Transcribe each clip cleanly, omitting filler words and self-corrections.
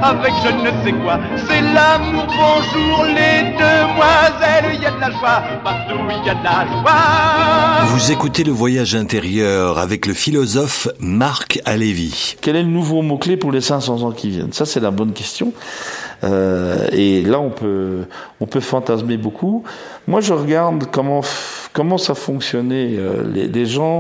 avec je ne sais quoi. C'est l'amour, bonjour les demoiselles, il y a de la joie, partout il y a de la joie. Vous écoutez Le Voyage intérieur avec le philosophe Marc Halévy. Quel est le nouveau mot-clé pour les 500 ans qui viennent? Ça, c'est la bonne question. Et là, on peut fantasmer beaucoup. Moi, je regarde comment ça fonctionnait, les gens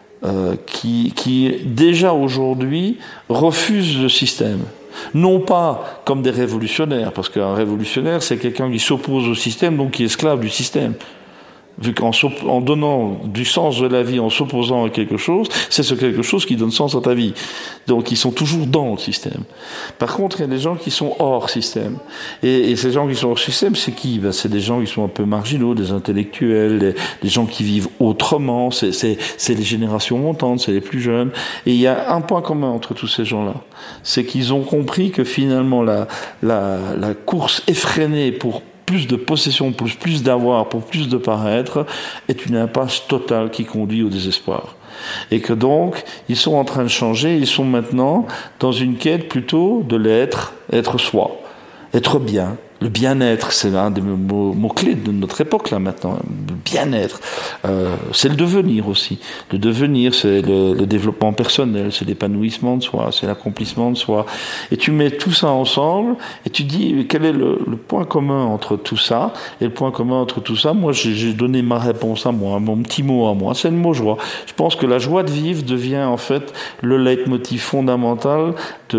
qui déjà aujourd'hui refusent le système. Non pas comme des révolutionnaires, parce qu'un révolutionnaire, c'est quelqu'un qui s'oppose au système, donc qui est esclave du système. Vu qu'en donnant du sens de la vie, en s'opposant à quelque chose, c'est ce quelque chose qui donne sens à ta vie. Donc ils sont toujours dans le système. Par contre, il y a des gens qui sont hors système. Et ces gens qui sont hors système, c'est qui? C'est des gens qui sont un peu marginaux, des intellectuels, des gens qui vivent autrement, c'est les générations montantes, c'est les plus jeunes. Et il y a un point commun entre tous ces gens-là. C'est qu'ils ont compris que finalement la course effrénée pour plus de possession, plus d'avoir, pour plus de paraître, est une impasse totale qui conduit au désespoir. Et que donc, ils sont en train de changer, ils sont maintenant dans une quête plutôt de l'être, être soi, être bien. Le bien-être, c'est l'un des mots-clés de notre époque, là, maintenant. Le bien-être. C'est le devenir aussi. Le devenir, c'est le développement personnel, c'est l'épanouissement de soi, c'est l'accomplissement de soi. Et tu mets tout ça ensemble, et tu dis, quel est le point commun entre tout ça? Et le point commun entre tout ça, moi, j'ai donné ma réponse à moi, mon petit mot à moi. C'est le mot joie. Je pense que la joie de vivre devient, en fait, le leitmotiv fondamental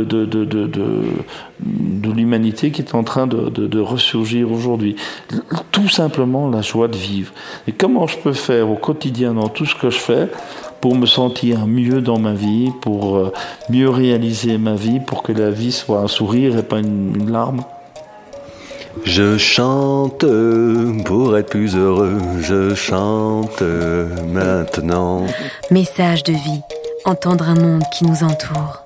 de l'humanité qui est en train de ressurgir aujourd'hui. Tout simplement la joie de vivre. Et comment je peux faire au quotidien dans tout ce que je fais pour me sentir mieux dans ma vie, pour mieux réaliser ma vie, pour que la vie soit un sourire et pas une larme? Je chante pour être plus heureux, je chante maintenant. Message de vie, entendre un monde qui nous entoure.